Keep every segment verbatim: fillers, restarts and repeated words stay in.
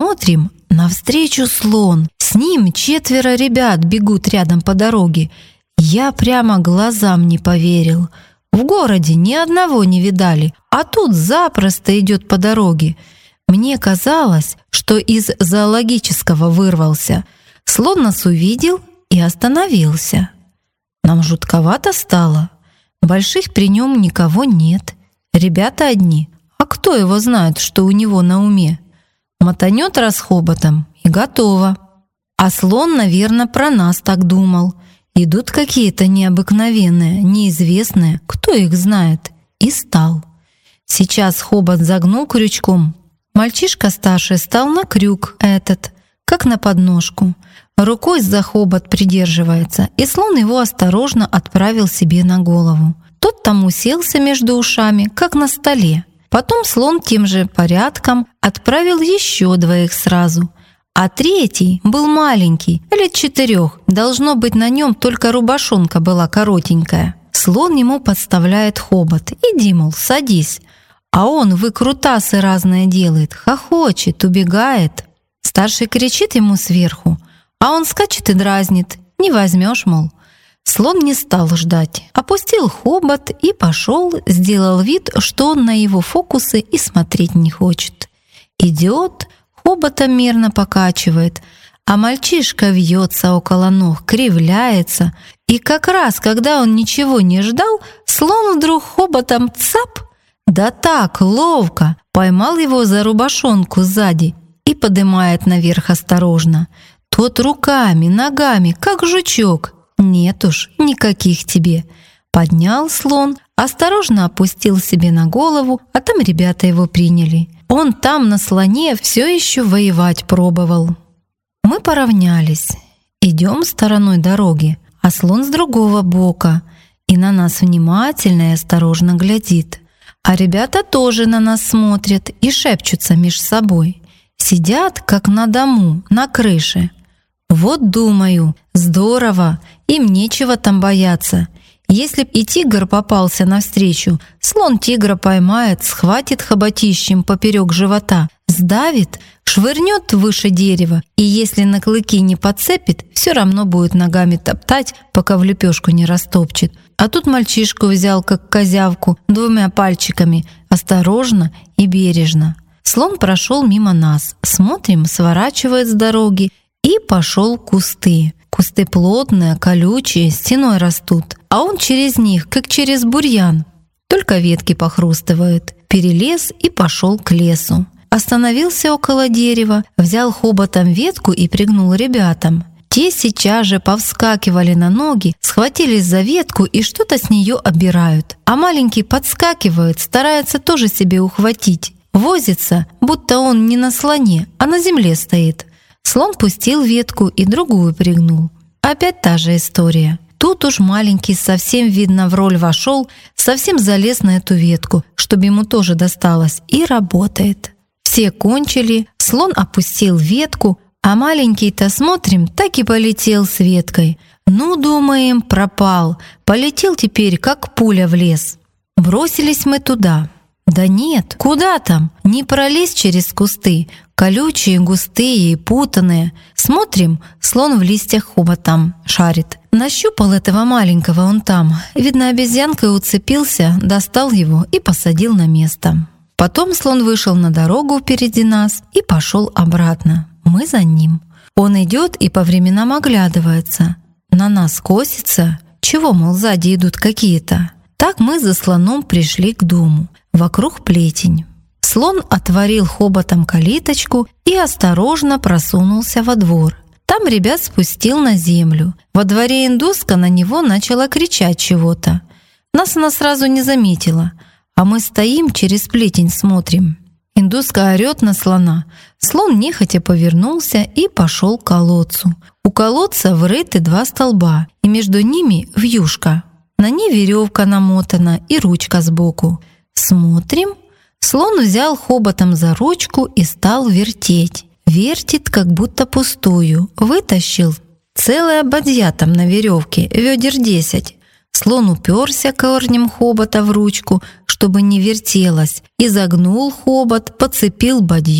Смотрим, навстречу слон. С ним четверо ребят бегут рядом по дороге. Я прямо глазам не поверил. В городе ни одного не видали, а тут запросто идет по дороге. Мне казалось, что из зоологического вырвался. Слон нас увидел и остановился. Нам жутковато стало. Больших при нем никого нет. Ребята одни. А кто его знает, что у него на уме? Мотанет раз хоботом и готово. А слон, наверное, про нас так думал. Идут какие-то необыкновенные, неизвестные, кто их знает. И стал. Сейчас хобот загнул крючком. Мальчишка старший стал на крюк этот, как на подножку. Рукой за хобот придерживается, и слон его осторожно отправил себе на голову. Тот там уселся между ушами, как на столе. Потом слон тем же порядком отправил еще двоих сразу. А третий был маленький, лет четырех. Должно быть, на нем только рубашонка была коротенькая. Слон ему подставляет хобот. «Иди, мол, садись». А он выкрутасы разные делает, хохочет, убегает. Старший кричит ему сверху, а он скачет и дразнит. «Не возьмешь, мол». Слон не стал ждать, опустил хобот и пошел, сделал вид, что он на его фокусы и смотреть не хочет. Идет, хоботом мерно покачивает, а мальчишка вьется около ног, кривляется. И как раз, когда он ничего не ждал, слон вдруг хоботом цап, да так ловко поймал его за рубашонку сзади и поднимает наверх осторожно. Тот руками, ногами, как жучок. Нет уж, никаких тебе. Поднял слон, осторожно опустил себе на голову, а там ребята его приняли. Он там на слоне все еще воевать пробовал. Мы поравнялись. Идем стороной дороги, а слон с другого бока. И на нас внимательно и осторожно глядит. А ребята тоже на нас смотрят и шепчутся меж собой. Сидят, как на дому, на крыше. Вот думаю, здорово, им нечего там бояться. Если б и тигр попался навстречу, слон тигра поймает, схватит хоботищем поперек живота, сдавит, швырнет выше дерева, и если на клыки не подцепит, все равно будет ногами топтать, пока в лепешку не растопчет. А тут мальчишку взял, как козявку, двумя пальчиками, осторожно и бережно. Слон прошел мимо нас, смотрим, сворачивает с дороги и пошел к кусты. Кусты плотные, колючие, стеной растут, а он через них, как через бурьян. Только ветки похрустывают. Перелез и пошел к лесу. Остановился около дерева, взял хоботом ветку и пригнул ребятам. Те сейчас же повскакивали на ноги, схватились за ветку и что-то с нее обирают. А маленький подскакивает, старается тоже себе ухватить. Возится, будто он не на слоне, а на земле стоит. Слон пустил ветку и другую пригнул. Опять та же история. Тут уж маленький совсем, видно, в роль вошел, совсем залез на эту ветку, чтобы ему тоже досталось, и работает. Все кончили, слон опустил ветку, а маленький-то, смотрим, так и полетел с веткой. Ну, думаем, пропал, полетел теперь, как пуля в лес. Бросились мы туда. Да нет, куда там? Не пролезть через кусты, колючие, густые и путанные. Смотрим, слон в листьях хоботом шарит. Нащупал этого маленького он там. Видно, обезьянкой уцепился, достал его и посадил на место. Потом слон вышел на дорогу впереди нас и пошел обратно. Мы за ним. Он идет и по временам оглядывается. На нас косится. Чего, мол, сзади идут какие-то? Так мы за слоном пришли к дому. Вокруг плетень. Слон отворил хоботом калиточку и осторожно просунулся во двор. Там ребят спустил на землю. Во дворе индуска на него начала кричать чего-то. Нас она сразу не заметила, а мы стоим через плетень смотрим. Индуска орёт на слона. Слон нехотя повернулся и пошел к колодцу. У колодца врыты два столба, и между ними вьюшка. На ней веревка намотана и ручка сбоку. Смотрим. Слон взял хоботом за ручку и стал вертеть. Вертит, как будто пустую. Вытащил. Целая бадья там на веревке, ведер десять. Слон уперся корнем хобота в ручку, чтобы не вертелась, изогнул хобот, подцепил бадью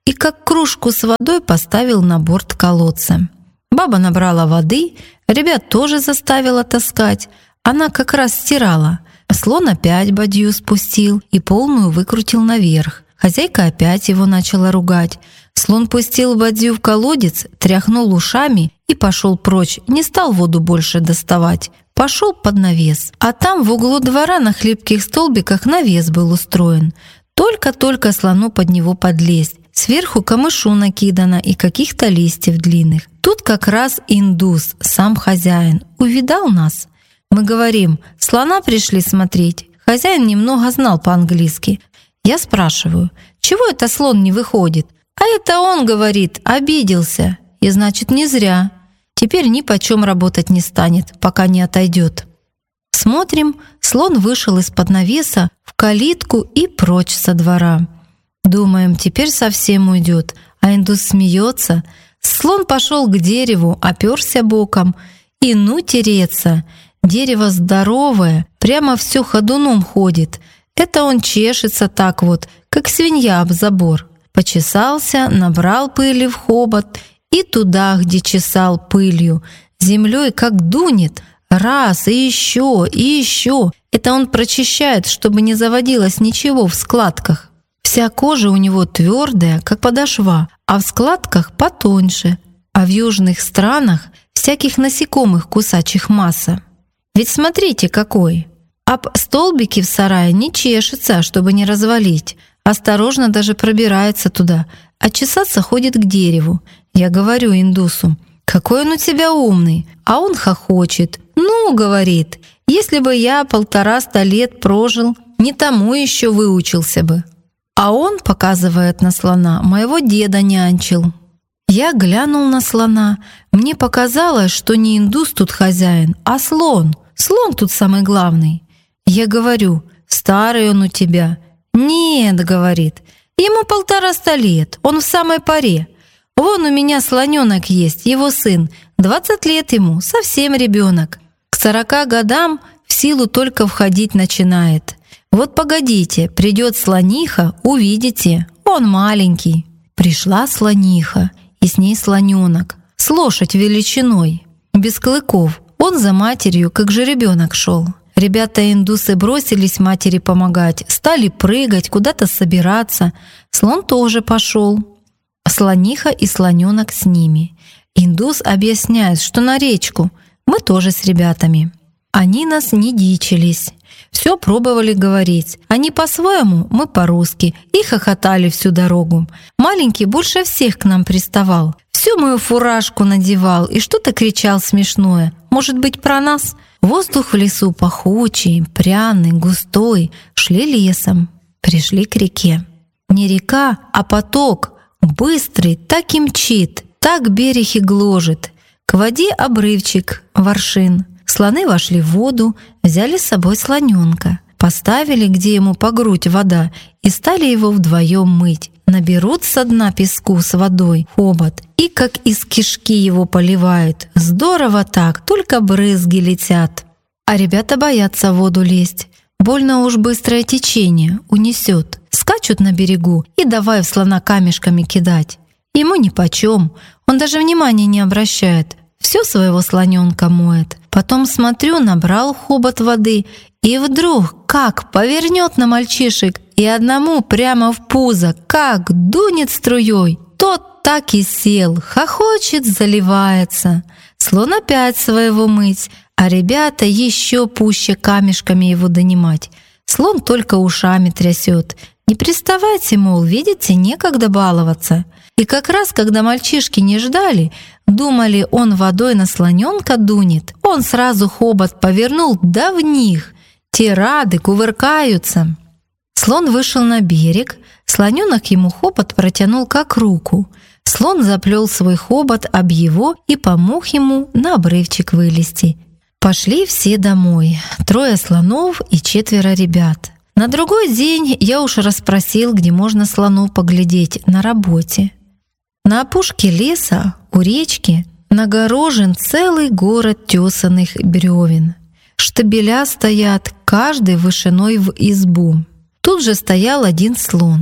и как кружку с водой поставил на борт колодца. Баба набрала воды, ребят тоже заставила таскать. Она как раз стирала. Слон опять бадью спустил и полную выкрутил наверх. Хозяйка опять его начала ругать. Слон пустил бадью в колодец, тряхнул ушами и пошел прочь, не стал воду больше доставать. Пошел под навес. А там в углу двора на хлипких столбиках навес был устроен. Только-только слону под него подлезть. Сверху камышу накидано и каких-то листьев длинных. Тут как раз индус, сам хозяин, увидал нас. Мы говорим: слона пришли смотреть. Хозяин немного знал по-английски. Я спрашиваю: чего это слон не выходит? А это он говорит: обиделся. И значит, не зря. Теперь ни почем работать не станет, пока не отойдет. Смотрим, слон вышел из-под навеса в калитку и прочь со двора. Думаем, теперь совсем уйдет, а индус смеется. Слон пошел к дереву, оперся боком и ну тереться. Дерево здоровое, прямо все ходуном ходит. Это он чешется так вот, как свинья об забор. Почесался, набрал пыли в хобот и туда, где чесал пылью, землей как дунет. Раз, и еще, и еще. Это он прочищает, чтобы не заводилось ничего в складках. Вся кожа у него твердая, как подошва, а в складках потоньше. А в южных странах всяких насекомых кусачих масса. Ведь смотрите какой. Об столбики в сарае не чешется, чтобы не развалить. Осторожно даже пробирается туда, а чесаться ходит к дереву. Я говорю индусу: какой он у тебя умный, а он хохочет. Ну, говорит, если бы я полтораста лет прожил, не тому еще выучился бы. А он, показывает на слона, моего деда нянчил. Я глянул на слона. Мне показалось, что не индус тут хозяин, а слон. Слон тут самый главный. Я говорю: старый он у тебя. Нет, говорит, ему полтораста лет, он в самой поре. Вон у меня слоненок есть, его сын, двадцать лет ему, совсем ребенок. К сорока годам в силу только входить начинает. Вот погодите, придет слониха, увидите, он маленький. Пришла слониха, и с ней слоненок, с лошадь величиной, без клыков. Он за матерью, как жеребенок шел. Ребята-индусы бросились матери помогать, стали прыгать, куда-то собираться. Слон тоже пошел. Слониха и слоненок с ними. Индус объясняет, что на речку. Мы тоже с ребятами. Они нас не дичились. Все пробовали говорить. Они по-своему, мы по-русски. И хохотали всю дорогу. Маленький больше всех к нам приставал. Всю мою фуражку надевал и что-то кричал смешное. Может быть, про нас? Воздух в лесу пахучий, пряный, густой. Шли лесом, пришли к реке. Не река, а поток. Быстрый, так и мчит, так берег и гложет. К воде обрывчик, воршин. Слоны вошли в воду, взяли с собой слоненка. Поставили, где ему по грудь вода, и стали его вдвоем мыть. Наберут со дна песку с водой хобот, и как из кишки его поливают. Здорово так, только брызги летят. А ребята боятся в воду лезть. Больно уж быстрое течение, унесет. Скачут на берегу и давай в слона камешками кидать. Ему нипочем, он даже внимания не обращает. Все своего слоненка моет. Потом смотрю, набрал хобот воды, и вдруг как повернет на мальчишек и одному прямо в пузо, как дунет струей. Тот так и сел, хохочет, заливается. Слон опять своего мыть, а ребята еще пуще камешками его донимать. Слон только ушами трясет. Не приставайте, мол, видите, некогда баловаться. И как раз, когда мальчишки не ждали, думали, он водой на слоненка дунет, он сразу хобот повернул, да в них. Те рады, кувыркаются. Слон вышел на берег, слоненок ему хобот протянул как руку. Слон заплел свой хобот об его и помог ему на обрывчик вылезти. Пошли все домой, трое слонов и четверо ребят. На другой день я уж расспросил, где можно слону поглядеть на работе. На опушке леса, у речки, нагорожен целый город тесаных бревен. Штабеля стоят, каждый вышиной в избу. Тут же стоял один слон.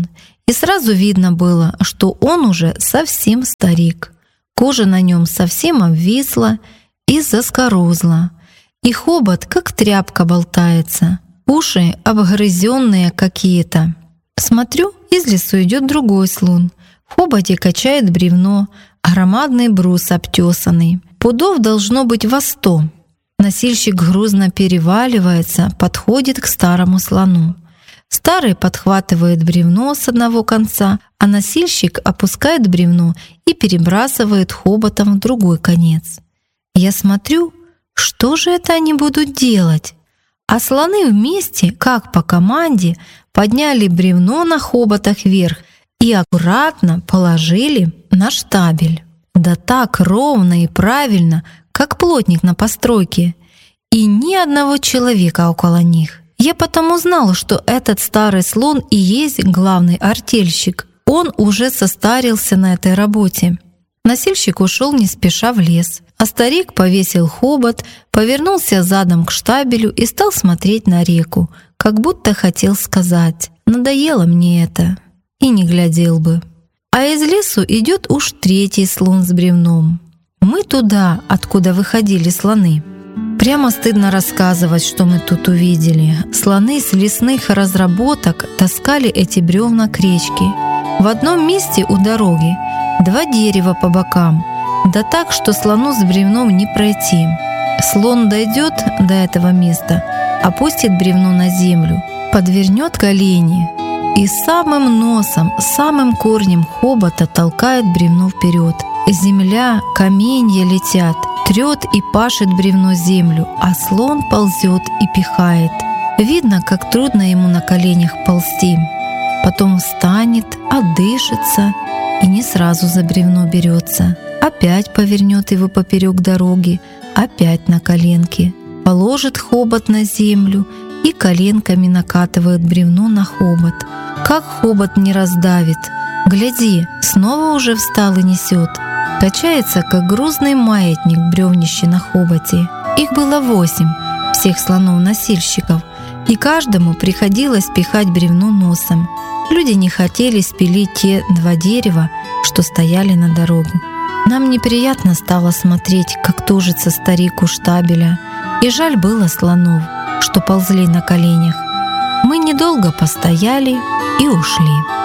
и сразу видно было, что он уже совсем старик. Кожа на нем совсем обвисла и заскорузла, и хобот как тряпка болтается, уши обгрызенные какие-то. Смотрю, из лесу идет другой слон. В хоботе качает бревно, громадный брус обтесанный. Пудов должно быть во сто. Носильщик грузно переваливается, подходит к старому слону. Старый подхватывает бревно с одного конца, а носильщик опускает бревно и перебрасывает хоботом в другой конец. Я смотрю, что же это они будут делать? А слоны вместе, как по команде, подняли бревно на хоботах вверх и аккуратно положили на штабель. Да так ровно и правильно, как плотник на постройке. И ни одного человека около них. Я потом узнала, что этот старый слон и есть главный артельщик. Он уже состарился на этой работе. Носильщик ушел не спеша в лес, а старик повесил хобот, повернулся задом к штабелю и стал смотреть на реку, как будто хотел сказать: «Надоело мне это», и не глядел бы. А из лесу идет уж третий слон с бревном. Мы туда, откуда выходили слоны. Прямо стыдно рассказывать, что мы тут увидели. Слоны с лесных разработок таскали эти бревна к речке. В одном месте у дороги два дерева по бокам, да так, что слону с бревном не пройти. Слон дойдет до этого места, опустит бревно на землю, подвернет колени и самым носом, самым корнем хобота толкает бревно вперед. Земля, каменья летят, трет и пашет бревно землю, а слон ползет и пихает. Видно, как трудно ему на коленях ползти. Потом встанет, отдышится и не сразу за бревно берется. Опять повернет его поперек дороги, опять на коленки. Положит хобот на землю и коленками накатывает бревно на хобот. Как хобот не раздавит! Гляди, снова уже встал и несет. Качается, как грузный маятник бревнище на хоботе. Их было восемь, всех слонов-носильщиков, и каждому приходилось пихать бревно носом. Люди не хотели спилить те два дерева, что стояли на дорогу. Нам неприятно стало смотреть, как тужится старик у штабеля, и жаль было слонов, что ползли на коленях. Мы недолго постояли и ушли.